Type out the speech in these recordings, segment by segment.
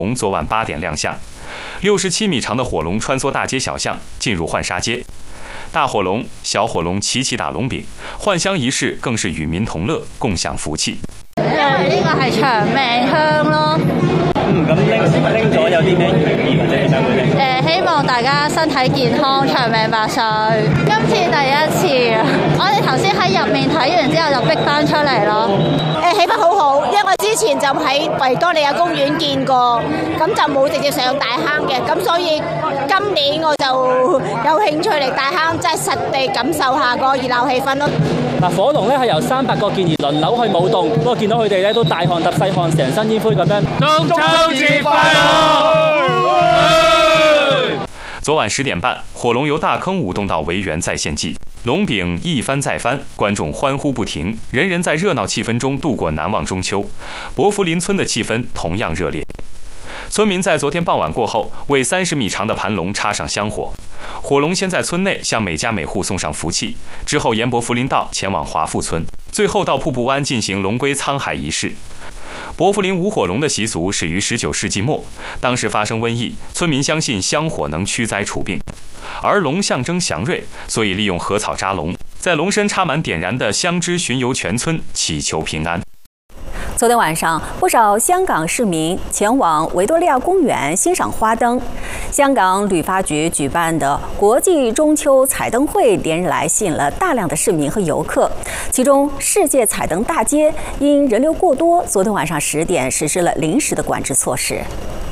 龙昨晚8点亮相，67米长的火龙穿梭大街小巷，进入浣纱街。大火龙、小火龍齊齊打龍餅，換香儀式更是與民同樂，共享福氣。 因為呢個係長命香咯。 咁拎咗有啲咩意義或者點樣嘅？ 希望大家身體健康，長命百歲。今次第一次，我哋頭先喺入面睇完之後就逼翻出嚟咯。 氣氛好好，因為我之前就喺維多利亞公園見過，咁就冇直接上大坑嘅，咁所以今年我就有興趣嚟大坑，即係實地感受下個熱鬧氣氛咯。 嗱，火龍咧係由300個健兒輪流去舞動，不過見到佢哋咧都大汗揼細汗，成身煙灰咁樣。中秋節快樂！ 昨晚10點半，火龍由大坑舞動到維園再獻祭，龍餅一翻再翻，觀眾歡呼不停，人人在熱鬧氣氛中度過難忘中秋。博福林村的氣氛同樣熱烈，村民在昨天傍晚過後，為30米長的盤龍插上香火。火龍先在村內向每家每戶送上福氣，之後沿博福林道前往華富村，最後到瀑布灣進行龍歸滄海儀式。博福林舞火龍的習俗始於19世紀末，當時發生瘟疫，村民相信香火能驅災除病，而龍象徵祥瑞，所以利用禾草扎龍，在龍身插滿點燃的香枝巡遊全村，祈求平安。 昨天晚上，不少香港市民前往維多利亞公園欣賞花燈。香港旅發局舉辦的國際中秋彩燈會連日來吸引了大量的市民和遊客。其中，世界彩燈大街因人流過多，昨天晚上10點實施了臨時的管制措施。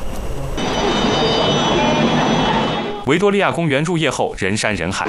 維多利亞公園入夜後人山人海，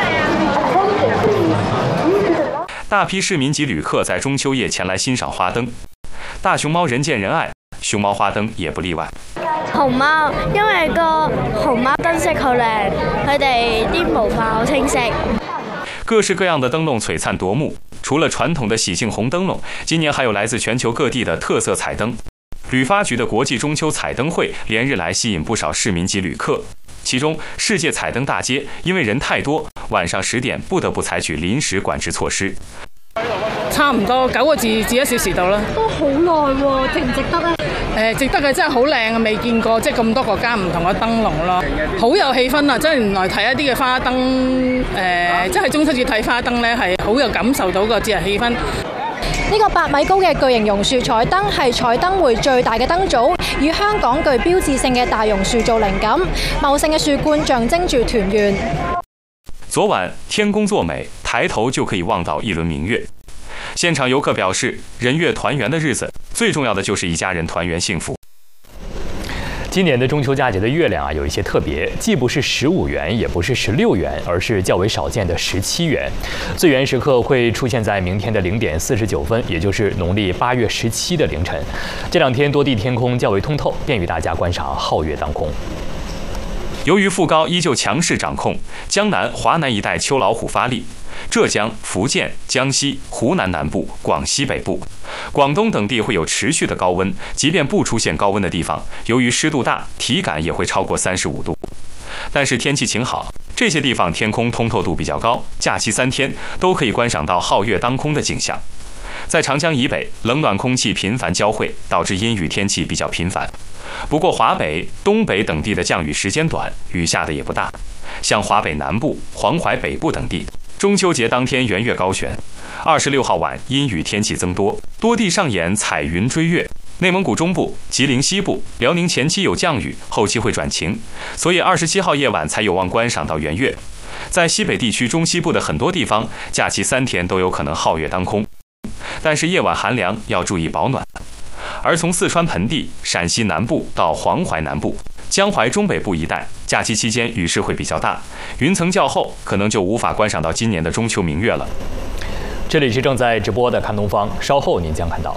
大批市民及旅客在中秋夜前來欣賞花燈。大熊貓人見人愛，熊貓花燈也不例外。 熊貓，因為個熊貓燈飾好靚，佢哋啲毛髮好清晰。 各式各樣的燈籠璀璨奪目，除了傳統的喜慶紅燈籠，今年還有來自全球各地的特色彩燈。旅發局的國際中秋彩燈會連日來吸引不少市民及旅客。其中，世界彩燈大街因為人太多，晚上10點不得不採取臨時管制措施。 差唔多9個字至1小時到啦。 都好耐喎，值唔值得咧？ 值得嘅，真係好靚啊！未見過即係咁多國家唔同嘅燈籠咯，好有氣氛啊！真係原來睇一啲嘅花燈，即係中秋節睇花燈咧，係好有感受到個節日氣氛。 呢個8米高嘅巨型榕樹彩燈係彩燈會最大嘅燈組，以香港具標誌性嘅大榕樹做靈感，茂盛嘅樹冠象徵住團圓。 昨晚天公作美，抬頭就可以望到一輪明月。現場遊客表示，人月團圓的日子，最重要的就是一家人團圓幸福。 今年的中秋佳節的月亮有一些特別，既不是15元，也不是16元，而是較為少見的17元。最圓時刻會出現在明天的0點49分，也就是農曆8月17的凌晨。這兩天多地天空較為通透，便於大家觀賞皓月當空。 由於副高依舊強勢掌控，江南、華南一帶秋老虎發力。浙江、福建、江西、湖南南部、廣西北部、廣東等地會有持續的高溫，即便不出現高溫的地方，由於濕度大，體感也會超過35度。但是天氣晴好，這些地方天空通透度比較高，假期3天都可以觀賞到皓月當空的景象。在長江以北，冷暖空氣頻繁交匯，導致陰雨天氣比較頻繁。不過華北、東北等地的降雨時間短，雨下的也不大。像華北南部、黃淮北部等地，中秋節當天圓月高懸，26號晚陰雨天氣增多，多地上演彩雲追月。內蒙古中部、吉林西部、遼寧前期有降雨，後期會轉晴，所以27號夜晚才有望觀賞到圓月。在西北地區中西部的很多地方，假期3天都有可能皓月當空，但是夜晚寒涼，要注意保暖。而從四川盆地、陝西南部到黃淮南部、江淮中北部一帶，假期期間雨勢會比較大，雲層較厚，可能就無法觀賞到今年的中秋明月了。 這裡是正在直播的看東方，稍後您將看到。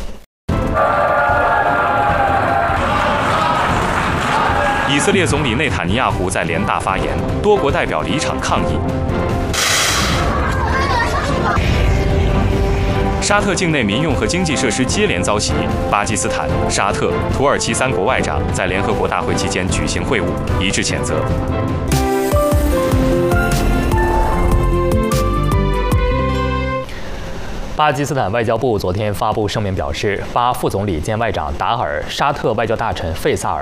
以色列總理內塔尼亞胡在聯大發言，多國代表離場抗議。沙特境內民用和經濟設施接連遭襲，巴基斯坦、沙特、土耳其3國外長在聯合國大會期間舉行會晤，一致譴責。 巴基斯坦外交部昨天發布聲明表示，巴副總理兼外長達爾、沙特外交大臣費薩爾